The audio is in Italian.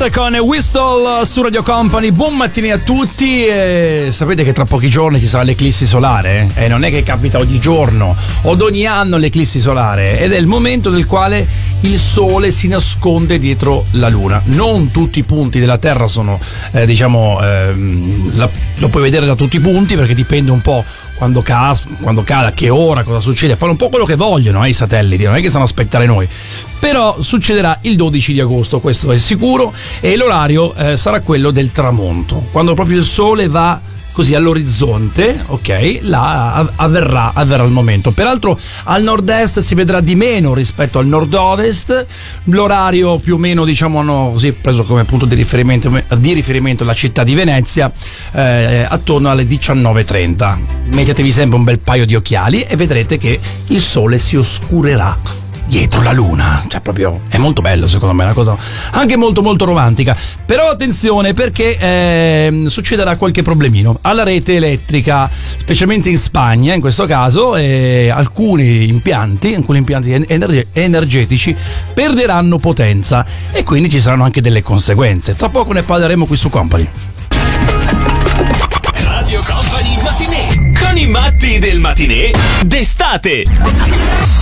Prince con Whistle su Radio Company. Buon mattino a tutti. Sapete che tra pochi giorni ci sarà l'eclissi solare? E non è che capita ogni giorno o ad ogni anno l'eclissi solare, ed è il momento nel quale il sole si nasconde dietro la luna. Non tutti i punti della Terra sono lo puoi vedere da tutti i punti, perché dipende un po' quando cade, a che ora, cosa succede. Fanno un po' quello che vogliono i satelliti, non è che stanno a aspettare noi. Però succederà il 12 di agosto, questo è sicuro, e l'orario sarà quello del tramonto, quando proprio il sole va così all'orizzonte, ok? Là avverrà il momento. Peraltro al nord-est si vedrà di meno rispetto al nord-ovest. L'orario più o meno, hanno così preso come punto di riferimento la città di Venezia, attorno alle 19:30. Mettetevi sempre un bel paio di occhiali e vedrete che il sole si oscurerà dietro la luna. Cioè, proprio è molto bello, secondo me, è una cosa anche molto molto romantica. Però attenzione, perché succederà qualche problemino alla rete elettrica, specialmente in Spagna in questo caso. Alcuni impianti energetici perderanno potenza e quindi ci saranno anche delle conseguenze. Tra poco ne parleremo qui su Company. Radio Company Matinee con i matti del matinee d'estate.